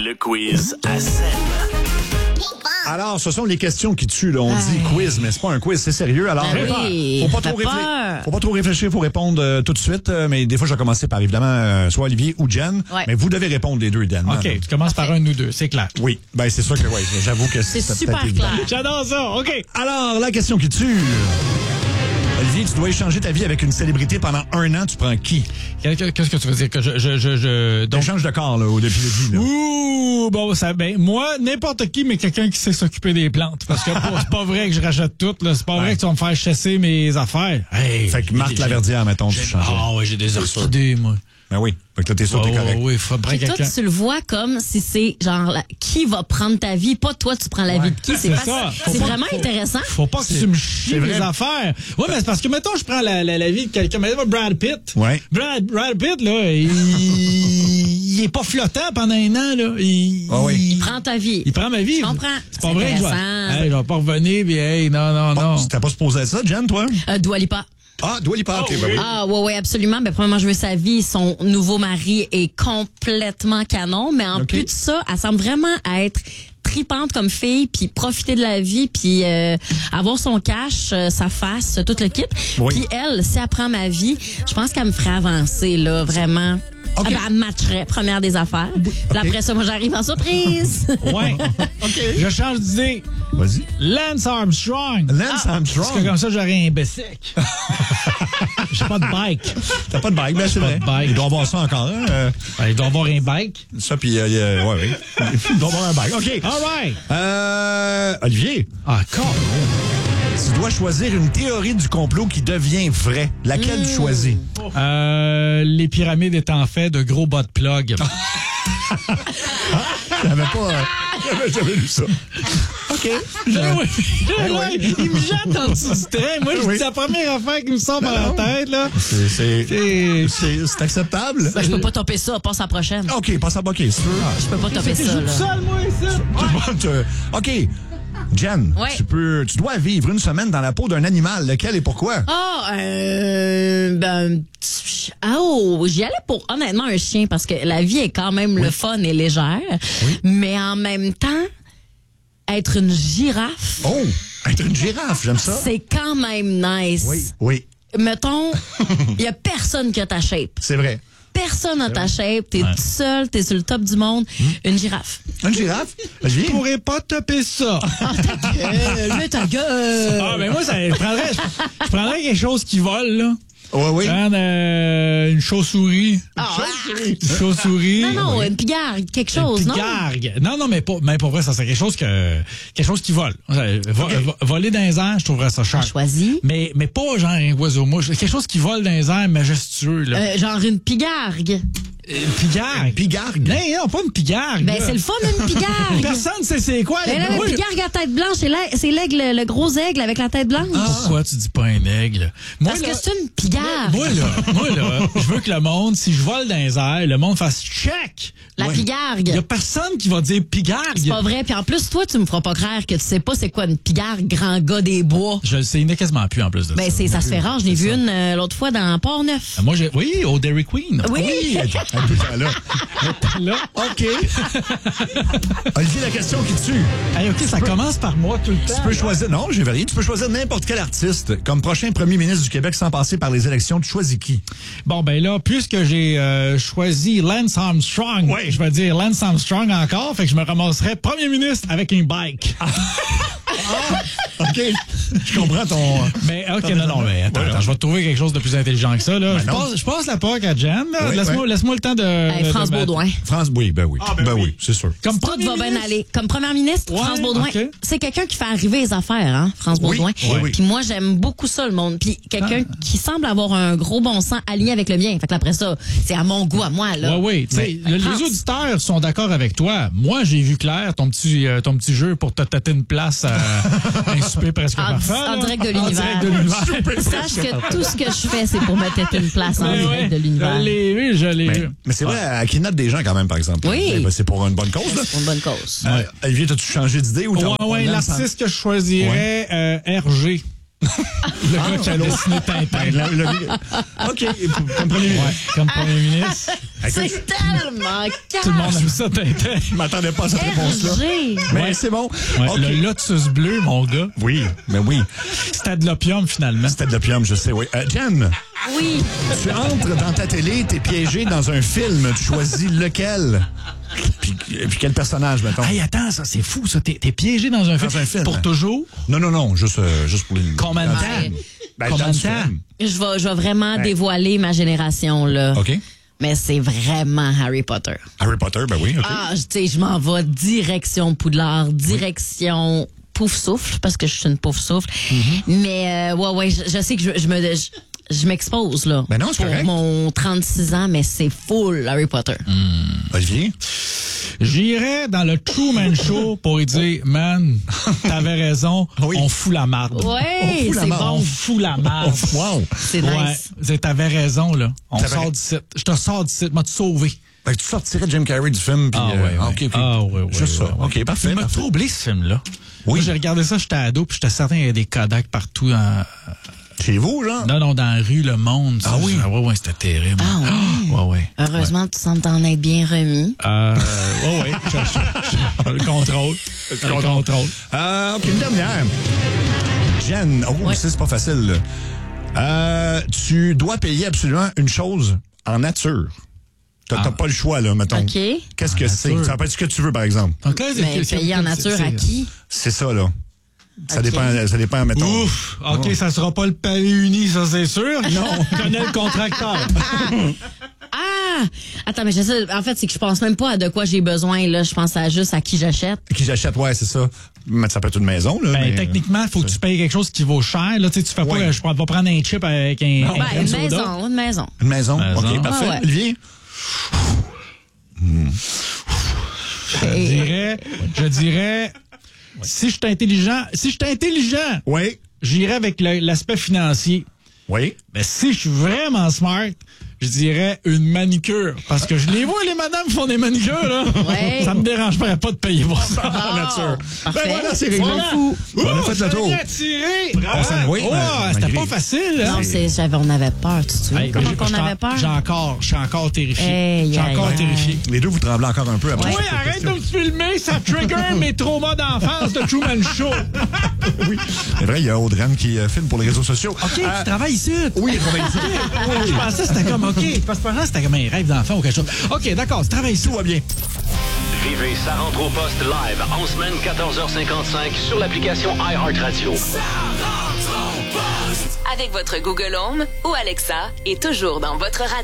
Le quiz à scène. Alors, ce sont les questions qui tuent. Là. On dit quiz, mais c'est pas un quiz, c'est sérieux. Alors, oui, faut pas trop réfléchir, faut répondre tout de suite. Mais des fois, je vais commencer par, évidemment, soit Olivier ou Jen. Ouais. Mais vous devez répondre les deux, idéalement. OK, tu commences par un ou deux, c'est clair. Oui, ben c'est sûr que oui. J'avoue que C'est peut-être super évident. clair. J'adore ça, OK. Alors, la question qui tue. Olivier, tu dois échanger ta vie avec une célébrité pendant 1 an. Tu prends qui? Qu'est-ce que tu veux dire? Que Donc, change de corps, là, au depuis le début. Là. Ouh, bon, ça, ben, moi, n'importe qui, mais quelqu'un qui sait s'occuper des plantes. Parce que c'est pas vrai que je rachète tout, là. C'est pas vrai que tu vas me faire chasser mes affaires. Hey, Fait que Marthe Laverdière, mettons, tu changes. Ah, ouais, j'ai des orchidées, moi. Ben oui. Fait que là, t'es sûr que t'es correct. Oui, faut prendre Puis toi, quelqu'un. tu le vois comme si c'est genre qui va prendre ta vie, pas toi, tu prends la vie de qui. C'est ça. C'est vraiment intéressant. Faut pas que tu me chies vrai. mes affaires. Oui, mais c'est parce que, mettons, je prends la vie de quelqu'un. Mais Brad Pitt. Ouais. Brad Pitt, là, il est pas flottant pendant 1 an, là. Il prend ta vie. Il prend ma vie. Je comprends. C'est pas C'est vrai que je intéressant. vais pas revenir, puis hey, non. T'as pas supposé ça, Jen, toi? Dua Lipa. Ah, Dua Lipa, OK. Ben oui. Ah, ouais, absolument. Ben, premièrement, je veux sa vie. Son nouveau mari est complètement canon. Mais en plus de ça, elle semble vraiment être tripante comme fille, puis profiter de la vie, puis avoir son cash, sa face, tout le kit. Oui. Puis elle, si elle prend ma vie, je pense qu'elle me ferait avancer, là, vraiment. OK. Ben, elle me matcherait, première des affaires. Puis après ça, moi, j'arrive en surprise. Ouais. OK. Je change d'idée. Vas-y. Lance Armstrong. Lance Armstrong. Parce que comme ça, j'aurais un Bessic. J'ai pas de bike. T'as pas de bike, ben c'est Pas vrai. de bike. Il doit avoir ça encore, hein? Il doit avoir un bike. Ça, puis, ouais. Il doit avoir un bike. OK. All right. Olivier, Ah, con. tu dois choisir une théorie du complot qui devient vraie. Laquelle tu choisis? Les pyramides étant faites de gros bas de plug. J'avais jamais lu ça. OK. Il me jette en dessous du train. Moi, je dis la première affaire qui me sort par la tête, là. C'est acceptable? Ben, je peux pas topper ça. Passe à la prochaine. OK, passe à bokeh, si tu veux. Je peux pas topper Je ça, joue là. tout seul, moi, ici. OK. Jen, Ouais. tu dois vivre 1 semaine dans la peau d'un animal. Lequel et pourquoi? J'y allais pour, honnêtement, un chien, parce que la vie est quand même le fun et légère. Oui. Mais en même temps, être une girafe, Oh, être une girafe, j'aime ça. c'est quand même nice. Oui, Mettons, il y a personne qui a ta shape. c'est vrai. Personne n'a ta shape. T'es tout seul, t'es sur le top du monde. Une girafe. Une girafe? Olivier? Je pourrais pas topper ça. Mets ta gueule. Ah, ben moi, je prendrais quelque chose qui vole, là. Oui. Prendre une chauve-souris. Une chauve-souris. Non, une pigargue, quelque chose, non? Pigargue. Non, mais pour vrai, ça, c'est quelque chose qui vole. Voler dans les airs, je trouverais ça cher. Choisis. Mais pas genre un oiseau mouche. Quelque chose qui vole dans les airs, majestueux, là. Genre une pigargue. Pigargue. Pigargue? Non, pas une pigargue. Ben, là. c'est le fun, une pigargue. Personne sait c'est quoi. Ben là, Moi, le pigargue à tête blanche, c'est l'aigle, le gros aigle avec la tête blanche. Pourquoi tu dis pas un aigle? Moi, Parce là, que c'est une pigargue. Moi, là, je veux que le monde, si je vole dans les airs, le monde fasse check. La pigargue. Il y a personne qui va dire pigargue. C'est pas vrai. Puis en plus, toi, tu me feras pas croire que tu sais pas c'est quoi une pigargue, grand gars des bois. Je le sais, il n'est quasiment plus en plus de Ben, ça. ça se fait rare. Je l'ai vu une l'autre fois dans Port-Neuf. Moi, oui, au Dairy Queen. Oui. Là. OK. Olivier, la question qui tue. Hey, OK, ça commence par moi tout le temps. Tu peux choisir... Non, j'ai varié. Tu peux choisir n'importe quel artiste comme prochain premier ministre du Québec sans passer par les élections. Tu choisis qui? Bon, ben là, puisque j'ai choisi Lance Armstrong, je vais dire Lance Armstrong encore, fait que je me ramasserai premier ministre avec une bike. OK. Je comprends ton... Mais OK, non, mais attends, je vais te trouver quelque chose de plus intelligent que ça. Là. Je passe la POC à Jen. Oui, Laisse-moi le temps de... France Baudouin. Oui, ben oui. oui, c'est sûr. Comme Tout premier va bien ministre. aller. Comme première ministre, Ouais, France Baudouin, OK. c'est quelqu'un qui fait arriver les affaires, hein, France Baudouin. oui. Puis moi, j'aime beaucoup ça, le monde. Puis quelqu'un qui semble avoir un gros bon sens aligné avec le bien. Fait que après ça, c'est à mon goût, à moi, là. Oui. Tu sais, les auditeurs sont d'accord avec toi. Moi, j'ai vu clair ton petit jeu pour te tâter une place à un souper presque parfait. En direct de En l'univers. direct de l'univers. Sache que tout ce que je fais, c'est pour me têter une place en direct de l'univers. Je l'ai vu. Mais c'est vrai, elle kidnappe des gens quand même, par exemple. Oui. Ben, c'est pour une bonne cause, là. C'est une bonne cause. Olivier, t'as-tu changé d'idée ou t'as... Ouais, l'artiste que je choisirais, Hergé. Le gars qui a dessiné Tintin. OK, comme premier ministre. Comme premier ministre. C'est tellement calme. Tout le monde aime ça, Tintin. Je m'attendais pas à cette réponse-là. Mais c'est bon. Ouais, OK. Le lotus bleu, mon gars. Oui, mais oui. C'était de l'opium, finalement. C'était de l'opium, je sais, oui. Jen, Oui. tu entres dans ta télé, t'es piégé dans un film, tu choisis lequel? Puis quel personnage, mettons? Hey, attends, ça, c'est fou, ça. T'es piégé dans un film. Pour toujours? Non, juste pour les... Combien de temps? Combien de temps? Je vais vraiment dévoiler ma génération, là. OK. Mais c'est vraiment Harry Potter. Harry Potter, ben oui, OK. Ah, tu sais, je m'en vais direction Poudlard, direction Pouf Souffle, parce que je suis une Pouf Souffle. Mais, ouais, je sais que je m'expose, là. Ben non, c'est pour correct. mon 36 ans, mais c'est full Harry Potter. Olivier? J'irais dans le Truman Show pour lui dire, man, t'avais raison, Oui. on fout la marde. Ouais, fout la c'est marde. On bon. fout la marde. Wow! C'est Ouais, nice. t'avais raison, là. On T'avais- sort d'ici. Je te sors d'ici, m'a te sauvé. Fait que tu sortirais Jim Carrey du film, puis... OK. Juste ça. OK, parfait. Il m'a parfait. troublé, ce film-là. Oui. Moi, j'ai regardé ça, j'étais ado, puis j'étais certain qu'il y avait des Kodak partout dans... Chez vous, genre? Non, dans la rue, le monde. Ah oui? Ouais, c'était terrible. Ah oui? Ouais. Heureusement que tu sembles t'en être bien remis. Ouais. Le contrôle. Le contrôle. OK, une dernière. Jen, Ouais. ça, c'est pas facile, là. Tu dois payer absolument une chose en nature. T'as pas le choix, là, mettons. OK. Qu'est-ce que c'est? nature. Ça peut être ce que tu veux, par exemple. Donc là, Mais payer en nature à qui? C'est ça, là. Ça OK. dépend, mettons. Ouf! OK, ça sera pas le palais uni, ça, c'est sûr. Non, on connaît le contracteur. Ah! Attends, mais je sais, en fait, c'est que je pense même pas à de quoi j'ai besoin, là. Je pense juste à qui j'achète. Qui j'achète, ouais, c'est ça. Mais ça peut être une maison, là. Ben, mais, techniquement, il faut que tu payes quelque chose qui vaut cher. Là, tu sais, tu fais Oui. pas, je vais pas prendre un chip avec un Ben, crème une soda. maison, une maison. Une maison. Maison. OK, parfait. Ouais. Olivier? Je dirais, si je suis intelligent, Oui. j'irais avec l'aspect financier. Oui. Mais si je suis vraiment smart, je dirais une manicure. Parce que je les vois, les madames font des manicures, là. Ouais. Ça me dérangerait pas de payer pour ça. En nature. Parfait. Ben voilà, c'est réglé. Voilà. On a fait le tour. Bien tiré. On s'en- oui, C'était malgré- pas facile, hein? Non, on avait peur, tu te souviens? Hey, Comment mais qu'on je- avait peur? Je suis encore terrifié. Hey, Je suis encore aïe, terrifié. Les deux, vous tremblez encore un peu après. Ouais. Oui, arrête de me filmer, ça trigger mes traumas d'enfance de Truman Show. Oui. C'est vrai, il y a Audrey qui filme pour les réseaux sociaux. OK, tu travailles ici. Oui, on va ici. Je pensais que c'était comme OK. Parce que c'était comme un rêve d'enfant ou quelque chose. OK, d'accord, tu travailles ici. Tout va bien. Vivez Ça rentre au poste live en semaine 14h55 sur l'application iHeartRadio. Avec votre Google Home ou Alexa et toujours dans votre radio.